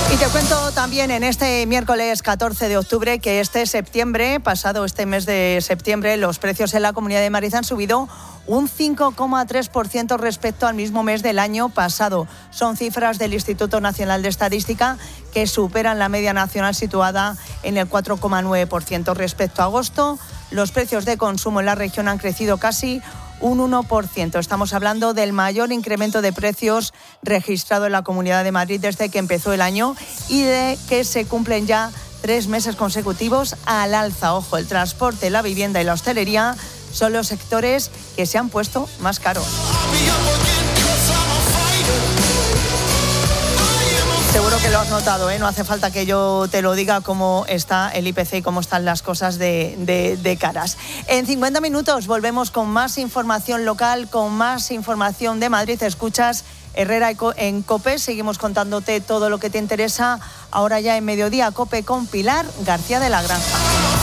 Y te cuento también en este miércoles 14 de octubre que pasado este mes de septiembre, los precios en la Comunidad de Madrid han subido un 5,3% respecto al mismo mes del año pasado. Son cifras del Instituto Nacional de Estadística que superan la media nacional situada en el 4,9%. Respecto a agosto, los precios de consumo en la región han crecido casi un 1%. Estamos hablando del mayor incremento de precios registrado en la Comunidad de Madrid desde que empezó el año y de que se cumplen ya 3 meses consecutivos al alza. Ojo, el transporte, la vivienda y la hostelería son los sectores que se han puesto más caros. Seguro que lo has notado, ¿eh? No hace falta que yo te lo diga cómo está el IPC y cómo están las cosas de caras. En 50 minutos volvemos con más información local, con más información de Madrid. Escuchas Herrera en COPE. Seguimos contándote todo lo que te interesa. Ahora ya en Mediodía COPE con Pilar García de la Granja.